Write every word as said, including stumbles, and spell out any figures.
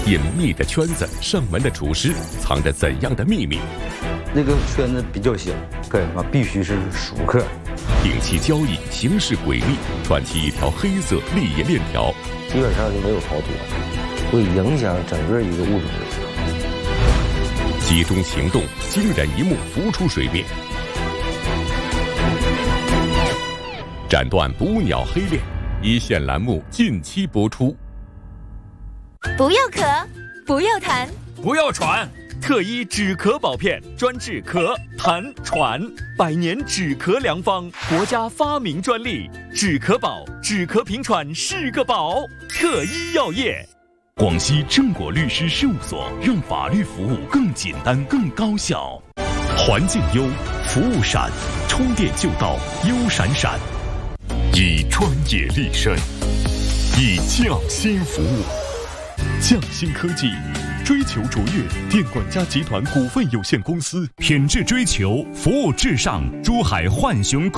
隐秘的圈子，上门的厨师藏着怎样的秘密？ 那个圈子比较小，对啊，必须是熟客。 定期交易，行事诡秘，串起一条黑色利益链条， 基本上就没有逃脱，会影响整个一个物种的质量。 集中行动，惊人一幕浮出水面，斩断捕鸟黑链。一线栏目近期播出。 不要咳，不要痰， 不要喘。特医止咳宝片，专治咳、痰、喘，百年止咳良方，国家发明专利。止咳宝，止咳平喘是个宝。特医药业。 广西正果律师事务所，让法律服务更简单、更高效。环境优，服务闪，充电就到，优闪闪。以专业立身，以匠心服务。匠心科技，追求卓越电管家集团股份有限公司，品质追求，服务至上。珠海浣熊